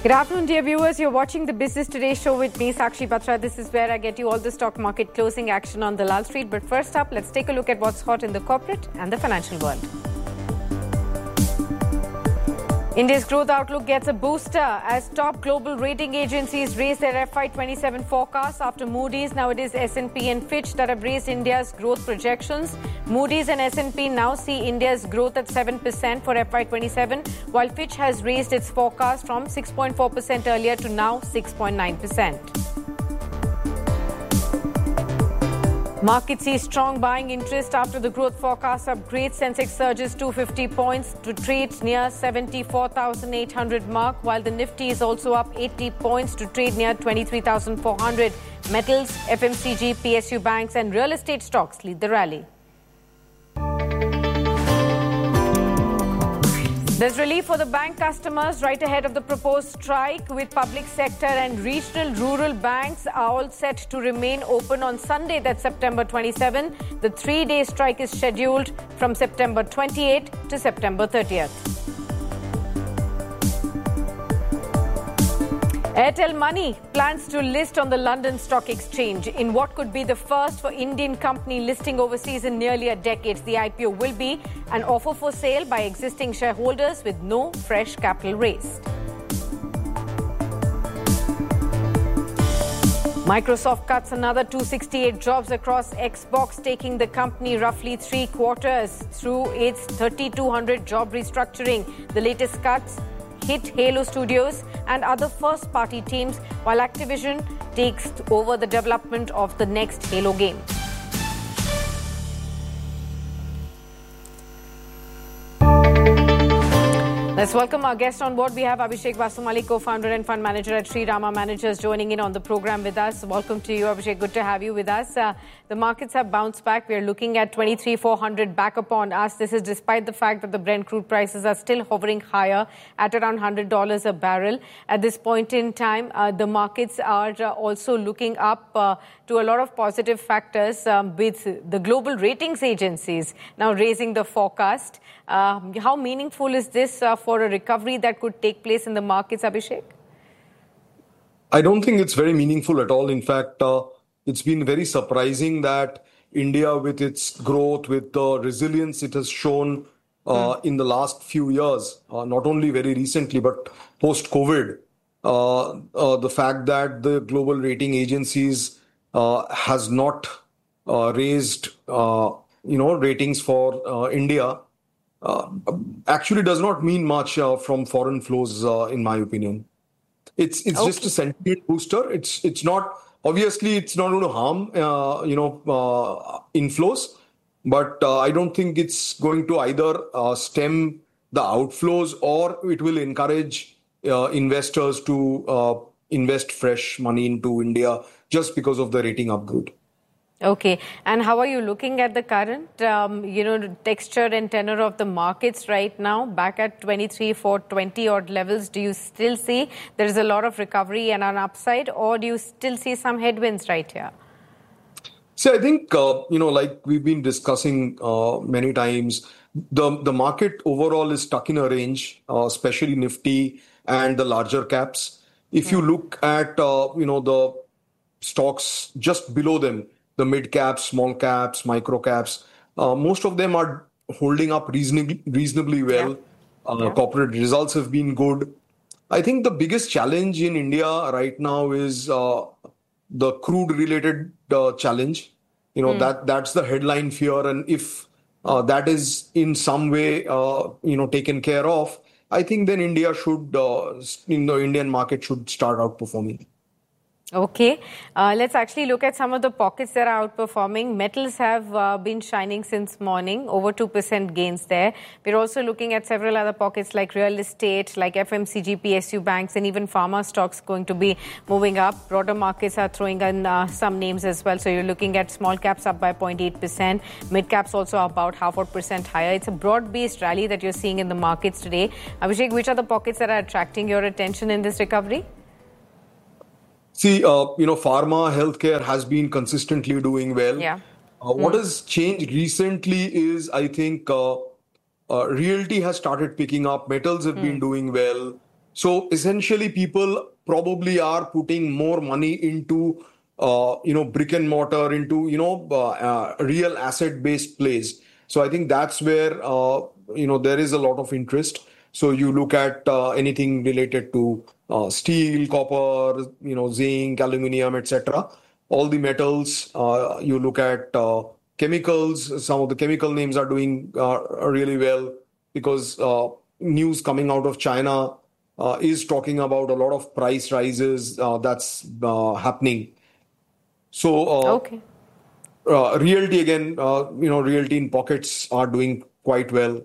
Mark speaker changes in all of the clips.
Speaker 1: Good afternoon, dear viewers. You're watching the Business Today show with me, Sakshi Batra. This is where I get you all the stock market closing action on Dalal Street. But first up, let's take a look at what's hot in the corporate and the financial world. India's growth outlook gets a booster as top global rating agencies raise their FY27 forecasts after Moody's. Now it is S&P and Fitch that have raised India's growth projections. Moody's and S&P now see India's growth at 7% for FY27, while Fitch has raised its forecast from 6.4% earlier to now 6.9%. Market sees strong buying interest after the growth forecast upgrade. Sensex surges 250 points to trade near 74,800 mark, while the Nifty is also up 80 points to trade near 23,400. Metals, FMCG, PSU banks and real estate stocks lead the rally. There's relief for the bank customers right ahead of the proposed strike, with public sector and regional rural banks are all set to remain open on Sunday, that's September 27. The three-day strike is scheduled from September 28 to September 30th. Airtel Money plans to list on the London Stock Exchange in what could be the first for Indian company listing overseas in nearly a decade. The IPO will be an offer for sale by existing shareholders with no fresh capital raised. Microsoft cuts another 268 jobs across Xbox, taking the company roughly 3 quarters through its 3,200 job restructuring. The latest cuts hit Halo Studios and other first-party teams, while Activision takes over the development of the next Halo game. Let's welcome our guest on board. We have Abhishek Vasumali, co-founder and fund manager at Sri Rama Managers, joining in on the program with us. Welcome to you, Abhishek. Good to have you with us. The markets have bounced back. We are looking at 23,400 back upon us. This is despite the fact that the Brent crude prices are still hovering higher at around $100 a barrel. At this point in time, the markets are also looking up to a lot of positive factors, with the global ratings agencies now raising the forecast. How meaningful is this for a recovery that could take place in the markets, Abhishek?
Speaker 2: I don't think it's very meaningful at all. In fact, it's been very surprising that India, with its growth, with the resilience it has shown in the last few years, not only very recently, but post-COVID, the fact that the global rating agencies has not raised, ratings for India, actually does not mean much from foreign flows, in my opinion. It's just a sentiment booster. It's not, obviously it's not going to harm inflows, but I don't think it's going to either stem the outflows, or it will encourage investors to invest fresh money into India just because of the rating upgrade.
Speaker 1: Okay. And how are you looking at the current, texture and tenor of the markets right now, back at 23,420 odd levels? Do you still see there is a lot of recovery and an upside, or do you still see some headwinds right here?
Speaker 2: So I think, like we've been discussing many times, the market overall is stuck in a range, especially Nifty and the larger caps. If you look at, the stocks just below them, the mid caps, small caps, micro caps, most of them are holding up reasonably well. Corporate results have been good. I think the biggest challenge in India right now is the crude related challenge. That's the headline fear. And if that is in some way, taken care of, I think then India should, the Indian market should start outperforming.
Speaker 1: Okay. Let's actually look at some of the pockets that are outperforming. Metals have been shining since morning, over 2% gains there. We're also looking at several other pockets like real estate, like FMCG, PSU banks, and even pharma stocks going to be moving up. Broader markets are throwing in some names as well. So you're looking at small caps up by 0.8%. Mid caps also about 0.5% higher. It's a broad-based rally that you're seeing in the markets today. Abhishek, which are the pockets that are attracting your attention in this recovery?
Speaker 2: See, pharma, healthcare has been consistently doing well.
Speaker 1: Yeah.
Speaker 2: What has changed recently is, I think, realty has started picking up. Metals have been doing well. So essentially, people probably are putting more money into, brick and mortar, into, real asset-based plays. So I think that's where, there is a lot of interest. So you look at anything related to steel, copper, zinc, aluminum, etc. All the metals. You look at chemicals. Some of the chemical names are doing really well because news coming out of China is talking about a lot of price rises that's happening. So
Speaker 1: Okay.
Speaker 2: realty again, realty in pockets are doing quite well.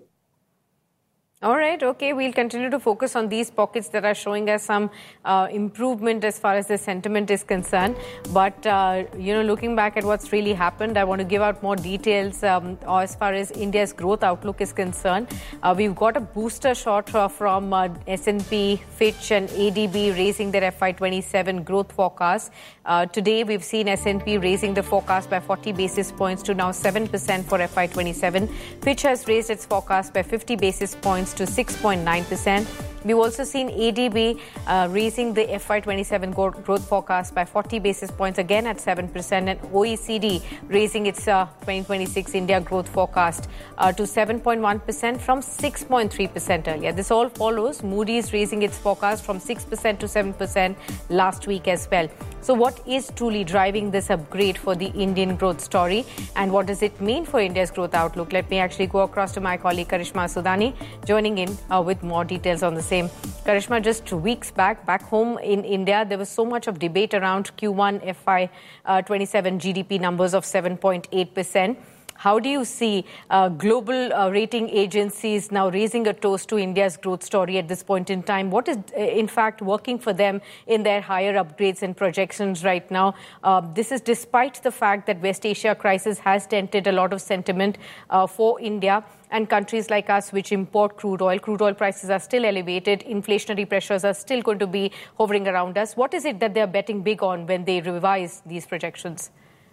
Speaker 1: All right. Okay. We'll continue to focus on these pockets that are showing us some improvement as far as the sentiment is concerned. But, looking back at what's really happened, I want to give out more details as far as India's growth outlook is concerned. We've got a booster shot from S&P, Fitch and ADB raising their FY27 growth forecast. Today, we've seen S&P raising the forecast by 40 basis points to now 7% for FY27. Fitch has raised its forecast by 50 basis points to 6.9%. We've also seen ADB raising the FY27 growth forecast by 40 basis points, again at 7%, and OECD raising its 2026 India growth forecast to 7.1% from 6.3% earlier. This all follows Moody's raising its forecast from 6% to 7% last week as well. So what is truly driving this upgrade for the Indian growth story, and what does it mean for India's growth outlook? Let me actually go across to my colleague Karishma Sudani, joining in with more details on the same. Karishma, just weeks back home in India, there was so much of debate around Q1 FY27 GDP numbers of 7.8%. How do you see global rating agencies now raising a toast to India's growth story at this point in time? What is, in fact, working for them in their higher upgrades and projections right now? This is despite the fact that West Asia crisis has dented a lot of sentiment for India and countries like us which import crude oil. Crude oil prices are still elevated. Inflationary pressures are still going to be hovering around us. What is it that they're betting big on when they revise these projections?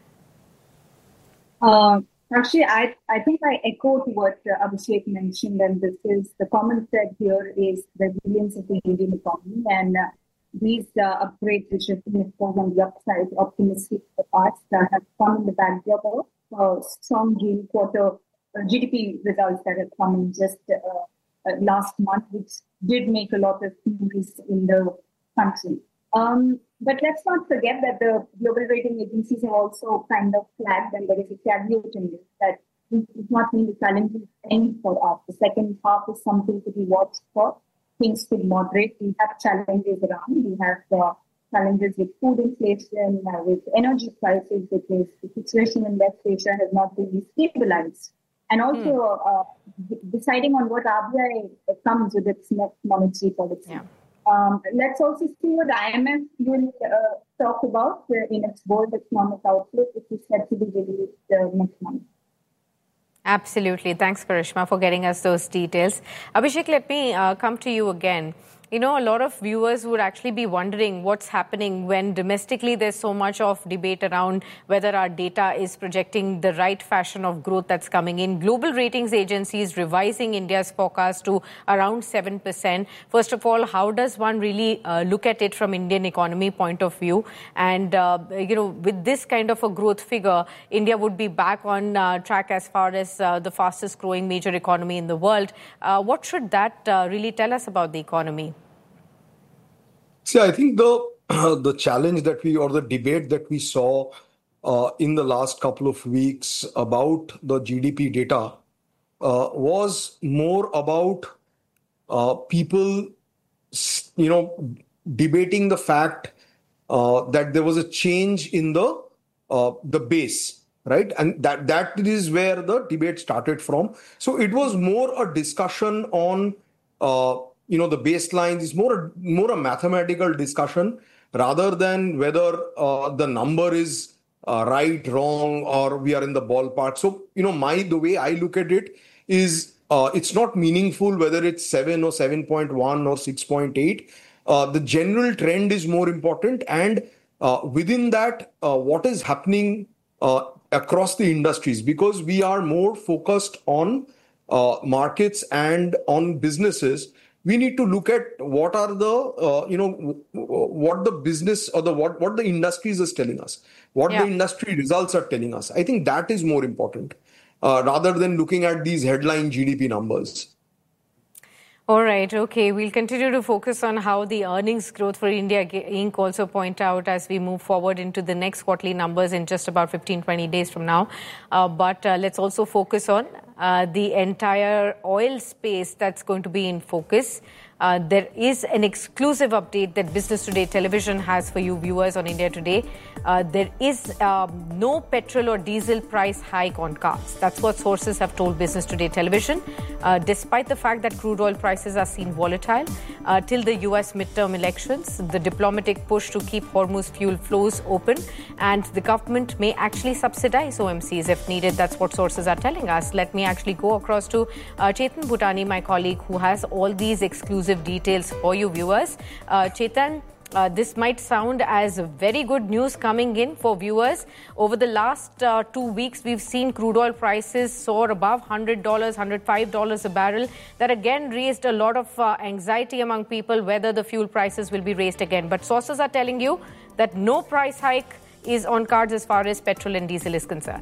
Speaker 3: Actually, I think I echoed what Abhishek mentioned, and this is the common thread here is the resilience of the Indian economy, and these upgrades, which have been on the upside, optimistic parts that have come in the backdrop of strong June quarter GDP results that have come in just last month, which did make a lot of noise in the country. But let's not forget that the global rating agencies have also kind of flagged, and there is a caveat in this, that this does not mean the challenges end for us. The second half is something to be watched for. Things could moderate. We have challenges around. We have challenges with food inflation, with energy prices, because the situation in West Asia has not really stabilized. And also deciding on what RBI comes with its next monetary policy. Yeah. Let's also see what IMF will talk about in its World Economic Outlook, which is set to be released next month.
Speaker 1: Absolutely. Thanks, Karishma, for getting us those details. Abhishek, let me come to you again. A lot of viewers would actually be wondering what's happening when domestically there's so much of debate around whether our data is projecting the right fashion of growth that's coming in. Global ratings agencies revising India's forecast to around 7%. First of all, how does one really look at it from Indian economy point of view? And, with this kind of a growth figure, India would be back on track as far as the fastest growing major economy in the world. What should that really tell us about the economy?
Speaker 2: See, I think the challenge that or the debate that we saw in the last couple of weeks about the GDP data was more about people, debating the fact that there was a change in the base, right? And that is where the debate started from. So it was more a discussion on the baselines. Is more a mathematical discussion rather than whether the number is right, wrong, or we are in the ballpark. So, the way I look at it is it's not meaningful whether it's 7 or 7.1 or 6.8. The general trend is more important. And within that, what is happening across the industries, because we are more focused on markets and on businesses we need to look at what are the, what the business or what the industries is telling us, what the industry results are telling us. I think that is more important rather than looking at these headline GDP numbers.
Speaker 1: All right. Okay. We'll continue to focus on how the earnings growth for India Inc. also point out as we move forward into the next quarterly numbers in just about 15-20 days from now. But let's also focus on the entire oil space that's going to be in focus. There is an exclusive update that Business Today Television has for you viewers on India Today. There is no petrol or diesel price hike on cards. That's what sources have told Business Today Television. Despite the fact that crude oil prices are seen volatile till the US midterm elections, the diplomatic push to keep Hormuz fuel flows open, and the government may actually subsidize OMCs if needed. That's what sources are telling us. Let me actually go across to Chetan Bhutani, my colleague, who has all these exclusive details for you viewers. Chetan, this might sound as very good news coming in for viewers. Over the last 2 weeks, we've seen crude oil prices soar above $100, $105 a barrel. That again raised a lot of anxiety among people whether the fuel prices will be raised again. But sources are telling you that no price hike is on cards as far as petrol and diesel is concerned.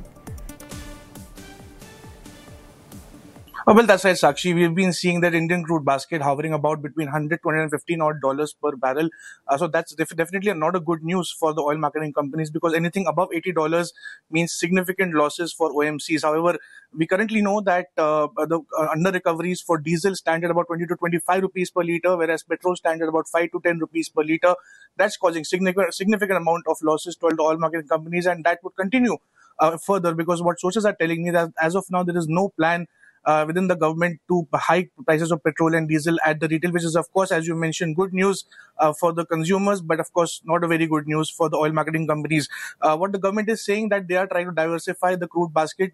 Speaker 4: Well, that's right, Sakshi. We've been seeing that Indian crude basket hovering about between $100 to $115 odd per barrel. So that's definitely not a good news for the oil marketing companies, because anything above $80 means significant losses for OMCs. However, we currently know that the under recoveries for diesel stand at about 20 to 25 rupees per litre, whereas petrol stand at about 5 to 10 rupees per litre. That's causing significant amount of losses to the oil marketing companies, and that would continue further, because what sources are telling me that as of now there is no plan within the government to hike prices of petrol and diesel at the retail, which is, of course, as you mentioned, good news for the consumers, but of course not a very good news for the oil marketing companies. What the government is saying that they are trying to diversify the crude basket.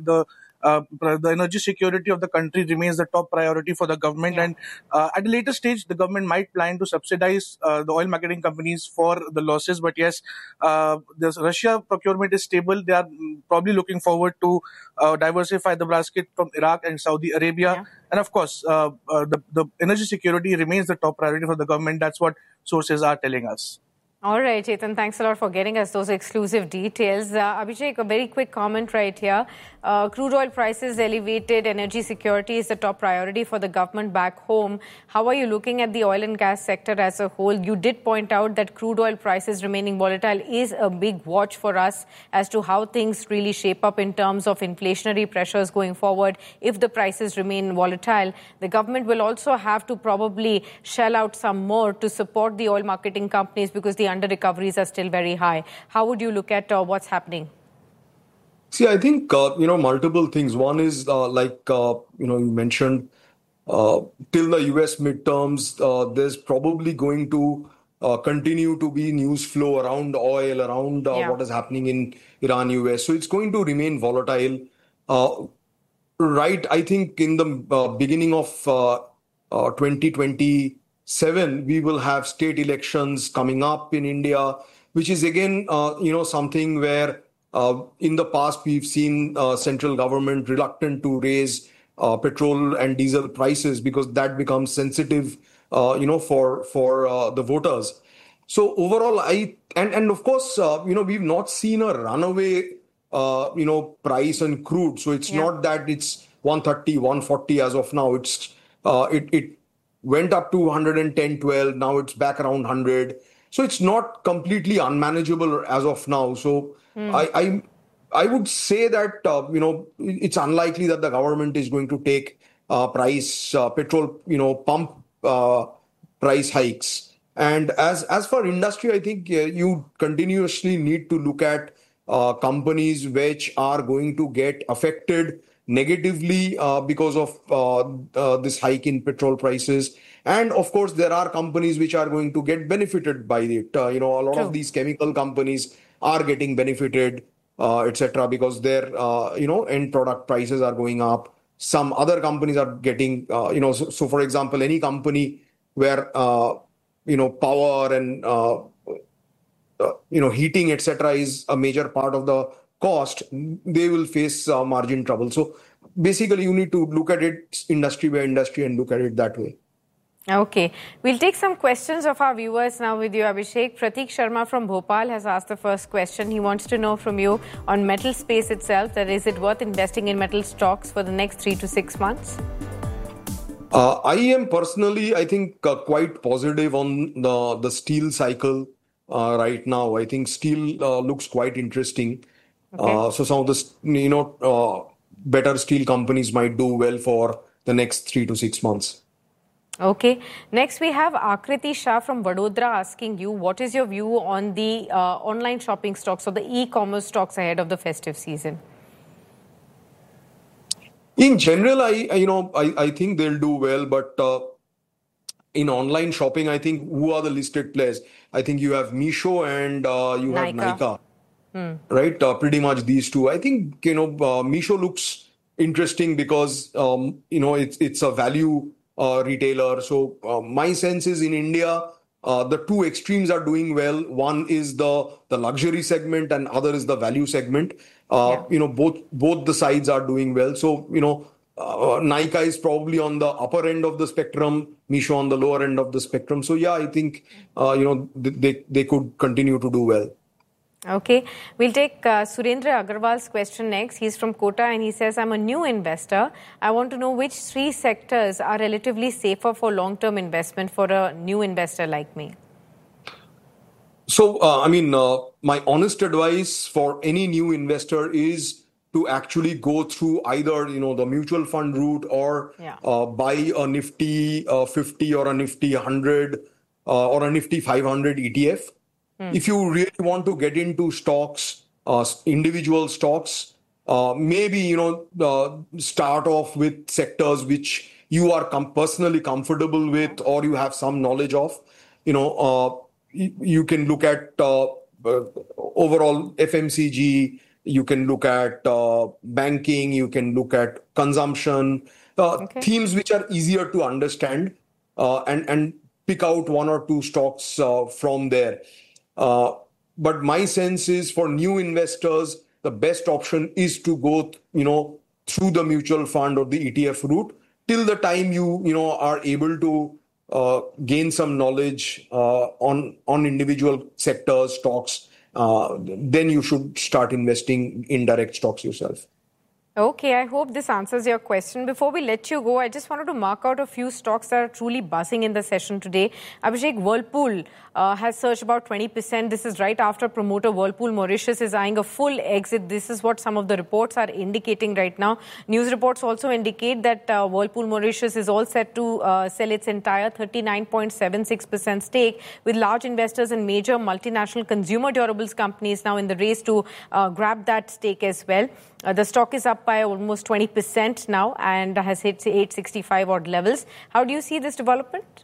Speaker 4: The energy security of the country remains the top priority for the government, and at a later stage the government might plan to subsidize the oil marketing companies for the losses. But yes, the Russia procurement is stable. They are probably looking forward to diversify the basket from Iraq and Saudi Arabia, and of course the energy security remains the top priority for the government. That's what sources are telling us.
Speaker 1: All right, Chetan, thanks a lot for getting us those exclusive details. Abhishek, a very quick comment right here. Crude oil prices elevated, energy security is the top priority for the government back home. How are you looking at the oil and gas sector as a whole? You did point out that crude oil prices remaining volatile is a big watch for us as to how things really shape up in terms of inflationary pressures going forward. If the prices remain volatile, the government will also have to probably shell out some more to support the oil marketing companies, because the under recoveries are still very high. How would you look at what's happening?
Speaker 2: See, I think, multiple things. One is you mentioned till the US midterms, there's probably going to continue to be news flow around oil, around what is happening in Iran, US. So it's going to remain volatile. Right. I think in the beginning of 2027, we will have state elections coming up in India, which is again, something where in the past we've seen central government reluctant to raise petrol and diesel prices, because that becomes sensitive, for the voters. So overall, and of course, we've not seen a runaway, price on crude. So it's not that it's 130, 140 as of now. It went up to 110, 12. Now it's back around 100. So it's not completely unmanageable as of now. So I would say that, it's unlikely that the government is going to take petrol, pump price hikes. And as for industry, I think you continuously need to look at companies which are going to get affected negatively because of this hike in petrol prices. And of course, there are companies which are going to get benefited by it. A lot of these chemical companies are getting benefited, etc., because their end product prices are going up. Some other companies are getting, so for example, any company where power and heating, etc., is a major part of the cost, they will face margin trouble. So basically, you need to look at it industry by industry and look at it that way.
Speaker 1: Okay, we'll take some questions of our viewers now with you, Abhishek. Pratik Sharma from Bhopal has asked the first question. He wants to know from you on metal space itself, that is it worth investing in metal stocks for the next 3 to 6 months?
Speaker 2: I am personally, I think, quite positive on the steel cycle right now. I think steel looks quite interesting.
Speaker 1: Okay.
Speaker 2: So some of the, better steel companies might do well for the next 3 to 6 months.
Speaker 1: Okay. Next, we have Akriti Shah from Vadodara asking you, what is your view on the online shopping stocks or the e-commerce stocks ahead of the festive season?
Speaker 2: In general, I think they'll do well, but in online shopping, I think who are the listed players? I think you have Meesho and you have
Speaker 1: Nykaa.
Speaker 2: Nykaa, right? Pretty much these two. I think Meesho looks interesting because it's a value retailer. So my sense is in India, the two extremes are doing well. One is the luxury segment, and other is the value segment. Both the sides are doing well. So Nykaa is probably on the upper end of the spectrum, Meesho on the lower end of the spectrum. So yeah, I think they could continue to do well.
Speaker 1: Okay, we'll take Surendra Agarwal's question next. He's from Kota and he says, I'm a new investor. I want to know which 3 sectors are relatively safer for long-term investment for a new investor like me.
Speaker 2: So, my honest advice for any new investor is to actually go through either, the mutual fund route or buy a Nifty 50 or a Nifty 100 or a Nifty 500 ETF. If you really want to get into stocks, individual stocks, maybe, start off with sectors which you are personally comfortable with or you have some knowledge of. You can look at overall FMCG, you can look at banking, you can look at consumption, themes which are easier to understand and pick out 1 or 2 stocks from there. But my sense is for new investors, the best option is to go, through the mutual fund or the ETF route till the time you are able to gain some knowledge on individual sectors, stocks. Then you should start investing in direct stocks yourself.
Speaker 1: Okay, I hope this answers your question. Before we let you go, I just wanted to mark out a few stocks that are truly buzzing in the session today. Abhishek, Whirlpool has surged about 20%. This is right after promoter Whirlpool Mauritius is eyeing a full exit. This is what some of the reports are indicating right now. News reports also indicate that Whirlpool Mauritius is all set to sell its entire 39.76% stake, with large investors and major multinational consumer durables companies now in the race to grab that stake as well. The stock is up by almost 20% now and has hit 865 odd levels. How do you see this development?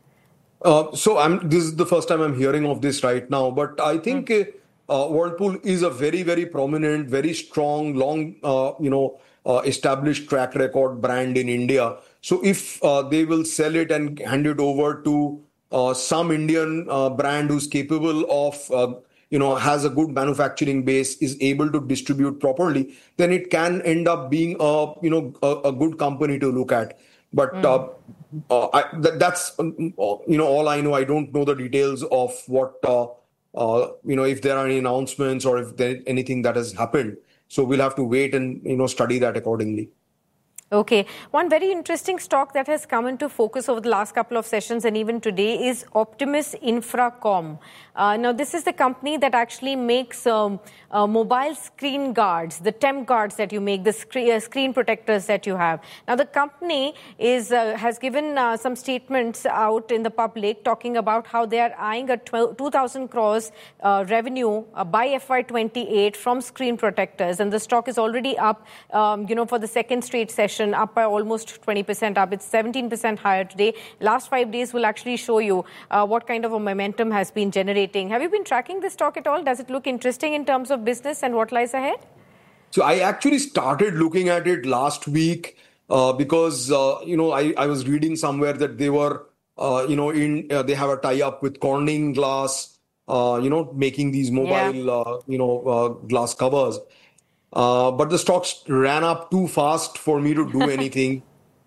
Speaker 2: This is the first time I'm hearing of this right now, but I think Whirlpool is a very, very prominent, very strong, long, established track record brand in India. So if they will sell it and hand it over to some Indian brand who's capable of has a good manufacturing base, is able to distribute properly, then it can end up being a good company to look at. But that's all I know. I don't know the details of what if there are any announcements or if there anything that has happened. So we'll have to wait and study that accordingly.
Speaker 1: Okay. One very interesting stock that has come into focus over the last couple of sessions and even today is Optimus Infracom. Now, this is the company that actually makes mobile screen guards, the temp guards that you make, the screen protectors that you have. Now, the company has given some statements out in the public talking about how they are eyeing a 2,000 crores revenue by FY28 from screen protectors. And the stock is already up, for the second straight session, up by almost 20% up. It's 17% higher today. Last 5 days will actually show you what kind of a momentum has been generating. Have you been tracking this stock at all? Does it look interesting in terms of business and what lies ahead?
Speaker 2: So I actually started looking at it last week because, I was reading somewhere that they were, they have a tie-up with Corning Glass, making these mobile, glass covers. But the stocks ran up too fast for me to do anything.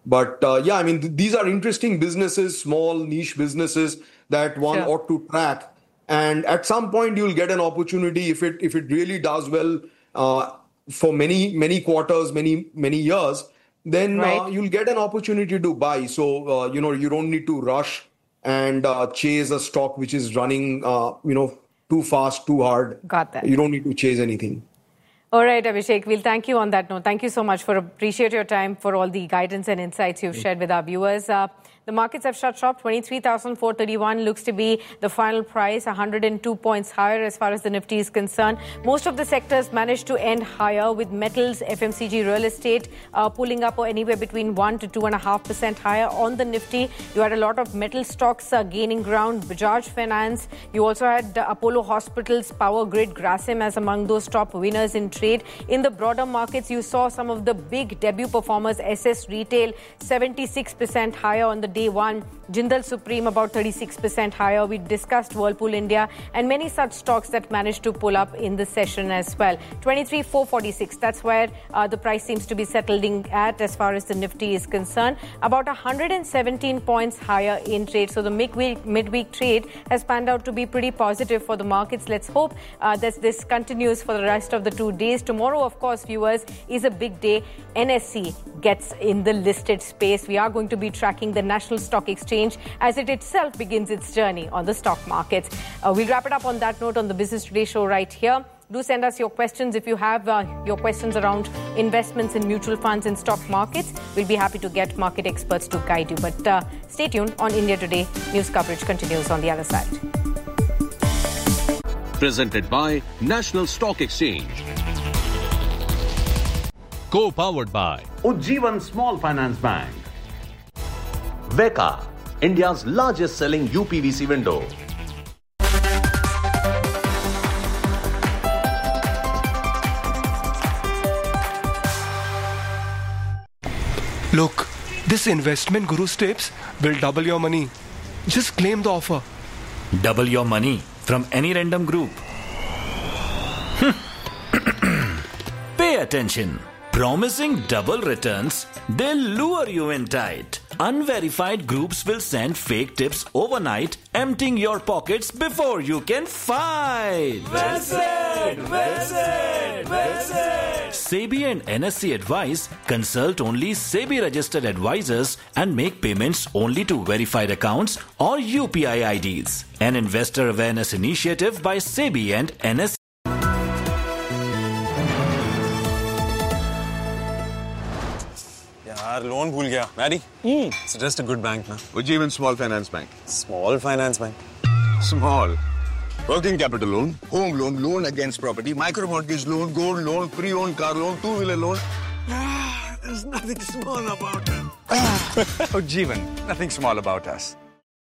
Speaker 2: But yeah, I mean, these are interesting businesses, small niche businesses that one ought to track. And at some point, you'll get an opportunity if it really does well for many quarters, many years. Then you'll get an opportunity to buy. So you don't need to rush and chase a stock which is running too fast, too hard.
Speaker 1: Got that.
Speaker 2: You don't need to chase anything.
Speaker 1: All right, Abhishek, we'll thank you on that note. Thank you so much appreciate your time, for all the guidance and insights you've shared with our viewers. The markets have shut shop. 23,431 looks to be the final price, 102 points higher as far as the Nifty is concerned. Most of the sectors managed to end higher, with metals, FMCG, real estate pulling up anywhere between 1 to 2.5% higher on the Nifty. You had a lot of metal stocks gaining ground. Bajaj Finance. You also had Apollo Hospitals, Power Grid, Grasim as among those top winners in trade. In the broader markets, you saw some of the big debut performers. SS Retail 76% higher on the day one. Jindal Supreme about 36% higher. We discussed Whirlpool India and many such stocks that managed to pull up in the session as well. 23,446. That's where the price seems to be settling at as far as the Nifty is concerned. About 117 points higher in trade. So the midweek trade has panned out to be pretty positive for the markets. Let's hope that this continues for the rest of the 2 days. Tomorrow, of course, viewers, is a big day. NSE gets in the listed space. We are going to be tracking the National Stock Exchange as it itself begins its journey on the stock markets. We'll wrap it up on that note on the Business Today show right here. Do send us your questions if you have your questions around investments in mutual funds and stock markets. We'll be happy to get market experts to guide you. But stay tuned on India Today. News coverage continues on the other side.
Speaker 5: Presented by National Stock Exchange. Co-powered by
Speaker 6: Ujjivan Small Finance Bank. Veka, India's largest selling UPVC window.
Speaker 7: Look, this investment Guru's tips will double your money. Just claim the offer.
Speaker 8: Double your money from any random group. Pay attention. Promising double returns, they'll lure you in tight. Unverified groups will send fake tips overnight, emptying your pockets before you can fight. Well said! SEBI and NSE advise, consult only SEBI-registered advisors and make payments only to verified accounts or UPI IDs. An investor awareness initiative by SEBI and NSE.
Speaker 9: Loan भूल गया Mary suggest a good bank ना
Speaker 10: Ujjivan Small Finance Bank.
Speaker 9: Small Finance Bank.
Speaker 10: Small. Working capital loan, home loan, loan against property, micro mortgage loan, gold loan, pre-owned car loan, two-wheeler loan.
Speaker 9: There's nothing small about it. Ujjivan, nothing small about us.